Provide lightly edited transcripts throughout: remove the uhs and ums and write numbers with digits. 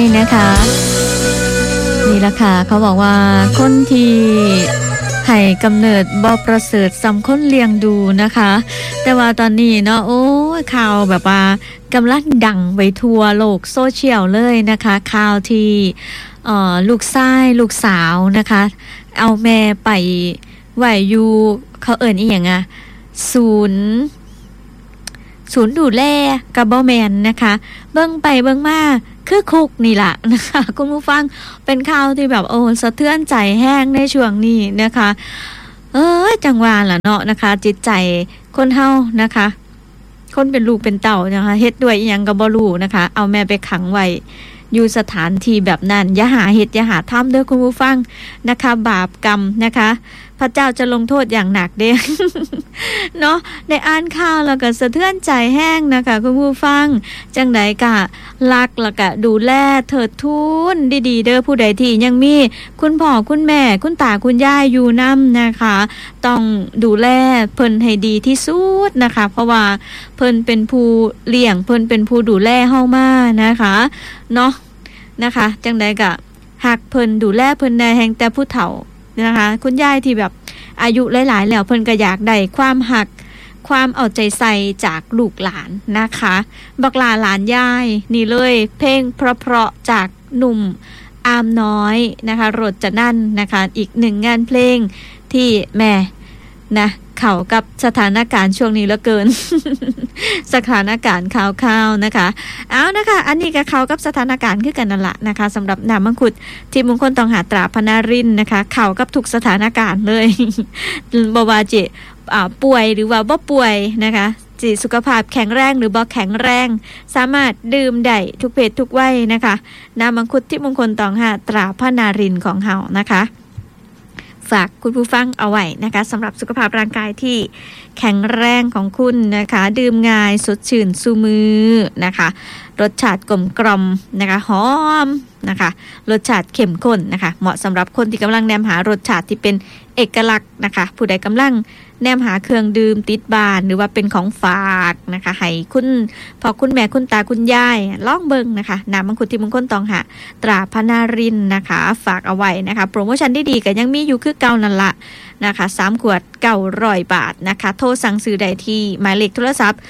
นะคะนี่ละค่ะเขาบอกว่าคนที่ให้กำเนิดบ่ประเสริฐสำคนเลี้ยงดูนะคะแต่ว่าตอนนี้เนาะโอ้ข่าวแบบว่ากำลังดังไปทั่วโลกโซเชียลเลยนะคะข่าวที่ลูกชายลูกสาวนะคะเอาแม่ไปไว้อยู่เขาเอิ้นอีหยังอะศูนย์ดูแลกับบ่แม่นนะคะเบิ่งไปเบิ่งมาคือคุกนี่ล่ะนะคะคุณผู้ฟังเป็นข่าวที่แบบสะเทือนใจแห้งในช่วงนี้นะคะจังหวะล่ะเนาะนะคะจิตใจคนเฮานะคะคนเป็นลูกเป็นเต่านะคะเฮ็ดด้วยอีหยังก็บ่รู้นะคะเอาแม่ไปขังไว้อยู่สถานที่แบบนั้นอย่าหาเฮ็ดอย่าหาทำเด้อคุณผู้ฟังนะคะบาปกรรมนะคะพระเจ้าจะลงโทษอย่างหนักเด้ เนาะได้อ่านข่าวแล้วก็สะเทือนใจแห้งนะคะคุณผู้ฟังจังใดก็รักแล้วก็ดูแลเถิดทูนดีๆเด้อผู้ใดที่ยังมีคุณพ่อคุณแม่คุณตาคุณยายอยู่นำนะคะต้องดูแลเพิ่นให้ดีที่สุดนะคะเพราะว่าเพิ่นเป็นผู้เลี้ยงเพิ่นเป็นผู้ดูแลเฮามานะคะเนาะนะคะจังใดก็หักเพิ่นดูแลเพิ่นได้แฮงแต่ผู้เฒ่านะคะคุณยายที่แบบอายุหลายๆแล้วเพิ่นก็อยากได้ความหักความเอาใจใส่จากลูกหลานนะคะบักหลาหลานยายนี่เลยเพลงเพราะๆจากหนุ่มอามน้อยนะคะรจนั่นนะคะอีกหนึ่งงานเพลงที่แม่นะเข้ากับสถานการณ์ช่วงนี้เหลือเกิน สถานการณ์ข่าวๆนะคะเอานะคะอันนี้ก็เข้ากับสถานการณ์คือกันนั่นแหละนะคะสำหรับน้ำมังคุดที่มงคลต้องหาตราพนารินนะคะเข้ากับทุกสถานการณ์เลย บ่ว่าจิป่วยหรือว่าบ่ป่วยนะคะจิสุขภาพแข็งแรงหรือบ่แข็งแรงสามารถดื่มได้ทุกเพศทุกวัยนะคะน้ำมังคุดที่มงคลต้องหาตราพนารินของเฮานะคะฝากคุณผู้ฟังเอาไว้นะคะสำหรับสุขภาพร่างกายที่แข็งแรงของคุณนะคะดื่มง่ายสดชื่นสู้มือนะคะรสชาติกลมกล่อมนะคะหอมนะคะรสชาติเข้มข้นนะคะเหมาะสำหรับคนที่กำลังแนมหารสชาติที่เป็นเอกลักษณ์นะคะผู้ใดกำลังแนมหาเครื่องดื่มติดบ้านหรือว่าเป็นของฝากนะคะให้คุณพ่อคุณแม่คุณตาคุณยายลองเบิ่งนะคะน้ำมังคุดที่มงคลต้องหาตราพนารินนะคะฝากเอาไว้นะคะโปรโมชั่นดีๆก็ยังมีอยู่คือเก่านั่นละนะคะ3ขวด900 บาทนะคะโทรสั่งซื้อได้ที่หมายเลขโทรศัพท์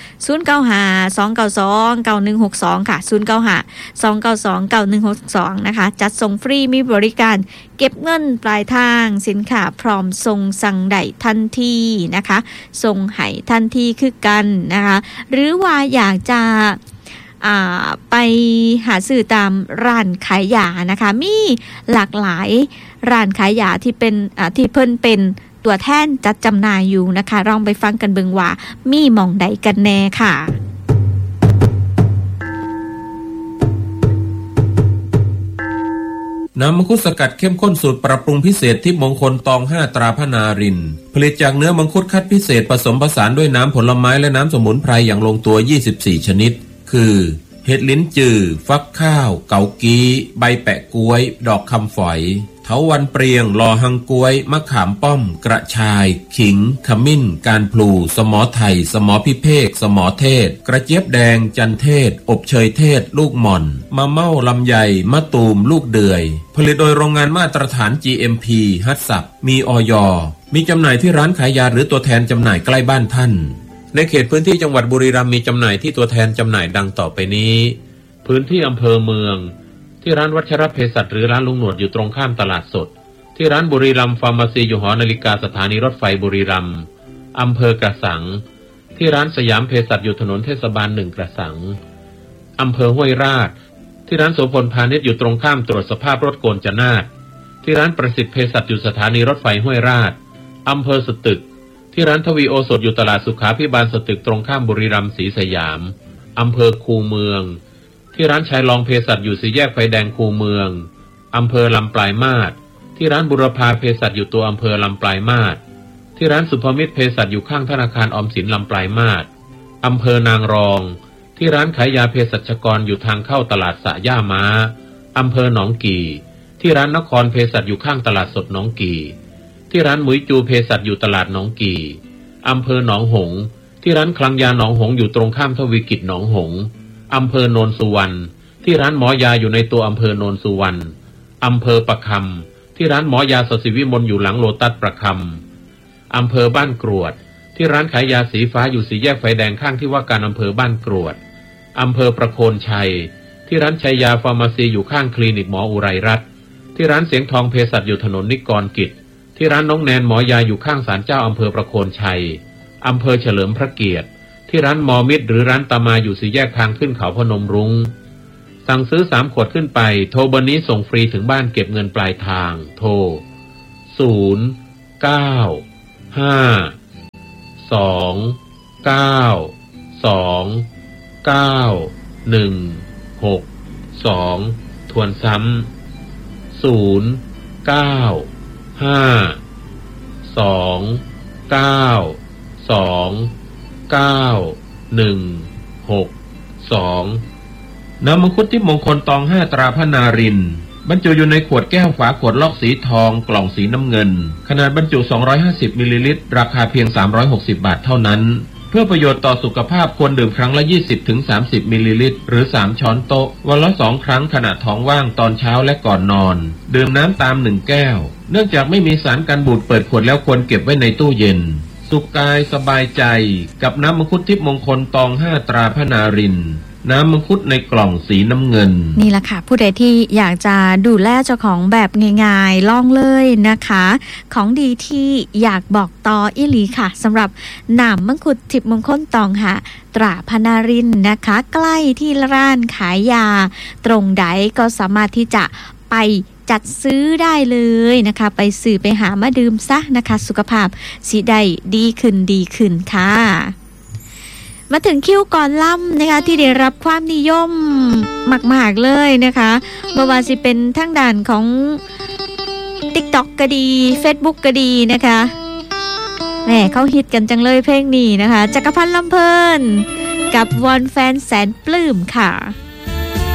0952929162ค่ะ0952929162นะคะจัดส่งฟรีมีบริการเก็บเงินปลายทางสินค้าพร้อมส่งสั่งได้ทันทีนะคะส่งให้ทันทีคือกันนะคะหรือว่าอยากจะไปหาซื้อตามร้านขายยานะคะมีหลากหลายร้านขายยาที่เป็นที่เพิ่นเป็นตัวแทนจัดจำหน่ายอยู่นะคะลองไปฟังกันเบิ่งว่ามีหม่องใดกันแน่ค่ะน้ำมังคุดสกัดเข้มข้นสูตรปรับปรุงพิเศษที่มงคลตอง5ตราพนารินผลิตจากเนื้อมังคุดคัดพิเศษผสมผสานด้วยน้ำผลไม้และน้ำสมุนไพรอย่างลงตัว24ชนิดคือเห็ดลิ้นจือฟักข้าวเกากี้ใบแปะก๊วยดอกคำฝอยเถาวัลย์เปรียงลอหังก๊วยมะขามป้อมกระชายขิงขมิ้นการพลูสมอไทยสมอพิเภกสมอเทศกระเจี๊ยบแดงจันเทศอบเชยเทศลูกหม่อนมะเม่าลำไยมะตูมลูกเดือยผลิตโดยโรงงานมาตรฐาน GMP ฮัตสับมีอย.มีจำหน่ายที่ร้านขายยาหรือตัวแทนจำหน่ายใกล้บ้านท่านในเขตพื้นที่จังหวัดบุรีรัมย์มีจำหน่ายที่ตัวแทนจำหน่ายดังต่อไปนี้พื้นที่อำเภอเมืองที่ร้านวัชรเภสัชหรือร้านลุงหนวดอยู่ตรงข้ามตลาดสดที่ร้านบุรีรัมย์ฟาร์มาซีอยู่หอนาฬิกาสถานีรถไฟบุรีรัมย์อำเภอกระสังที่ร้านสยามเภสัชอยู่ถนนเทศบาล1กระสังอำเภอห้วยราชที่ร้านโสพลพาณิชย์อยู่ตรงข้ามตรวจสภาพรถโกนจนาถที่ร้านประสิทธิ์เภสัชอยู่สถานีรถไฟห้วยราชอำเภอสตึกที่ร้านทวีโอสถอยู่ตลาดสุขาภิบาลสตึกตรงข้ามบุรีรัมย์ศรีสยามอำเภอคูเมืองที่ร้านชายรองเภสัชอยู่สี่แยกไฟแดงคูเมืองอำเภอลำปลายมาศที่ร้านบุรพาเภสัชอยู่ตัวอำเภอลำปลายมาศที่ร้านสุภมิตรเภสัชอยู่ข้างธนาคารออมสินลำปลายมาศอำเภอนางรองที่ร้านขายยาเภสัชกรอยู่ทางเข้าตลาดสะย่าม้าอำเภอหนองกี่ที่ร้านนครเภสัชอยู่ข้างตลาดสดหนองกี่ที่ร้านหมุยจูเภสัชอยู่ตลาดหนองกี่อำเภอหนองหงส์ที่ร้านคลังยาหนองหงส์อยู่ตรงข้ามทวีกิจหนองหงส์อำเภอโนนสุวรรณที่ร้านหมอยาอยู่ในตัวอำเภอโนนสุวรรณอำเภอประคำที่ร้านหมอยาสศิวิมลอยู่หลังโลตัสประคำอำเภอบ้านกรวดที่ร้านขายยาสีฟ้าอยู่สี่แยกไฟแดงข้างที่ว่าการอำเภอบ้านกรวดอำเภอประโคนชัยที่ร้านชัยยาฟาร์มาซีอยู่ข้างคลินิกหมออุไรรัตน์ที่ร้านเสียงทองเภสัชอยู่ถนนนิกรกิจที่ร้านน้องแนนหมอยาอยู่ข้างศาลเจ้าอำเภอประโคนชัยอำเภอเฉลิมพระเกียรติที่ร้านมอมิตรหรือร้านตามาอยู่สี่แยกทางขึ้นเขาพนมรุ้งสั่งซื้อ3 ขวดขึ้นไปโทรเบอร์นี้ส่งฟรีถึงบ้านเก็บเงินปลายทางโทร0 9 5 2 9 2 9 1 6 2ทวนซ้ำ0 9 5 2 9 2 9 1 6 2น้ำมังคุดทิพย์มงคลตอง5ตราพระนารินทร์บรรจุอยู่ในขวดแก้วฝาขวดล็อกสีทองกล่องสีน้ำเงินขนาดบรรจุ250มิลลิลิตรราคาเพียง360 บาทเท่านั้นเพื่อประโยชน์ต่อสุขภาพควรดื่มครั้งละ 20-30 มิลลิลิตรหรือ3 ช้อนโต๊ะวันละ2 ครั้งขณะท้องว่างตอนเช้าและก่อนนอนดื่มน้ำตาม1 แก้วเนื่องจากไม่มีสารกันบูดเปิดขวดแล้วควรเก็บไว้ในตู้เย็นสุขกายสบายใจกับน้ำมังคุดทิพย์มงคลตอง5ตราพระนารินทร์น้ำมังคุดในกล่องสีน้ำเงินนี่แหละค่ะผู้ใดที่อยากจะดูแลเจ้าของแบบง่ายๆลองเลยนะคะของดีที่อยากบอกต่ออีหลีค่ะสำหรับน้ำมังคุดทิพย์มงคลตองตราพระนารินทร์นะคะใกล้ที่ร้านขายยาตรงใดก็สามารถที่จะไปจัดซื้อได้เลยนะคะไปซื้อไปหามาดื่มซะนะคะสุขภาพสิได้ดีขึ้นค่ะมาถึงคิวก่อนล่ำนะคะที่ได้รับความนิยมมากๆเลยนะคะบ่ว่าสิเป็นทางด้านของ TikTok ก็ดี Facebook ก็ดีนะคะแหมเขาฮิตกันจังเลยเพลงนี้นะคะจักรพันธ์ลำเพลินกับวอนแฟนแสนปลื้มค่ะ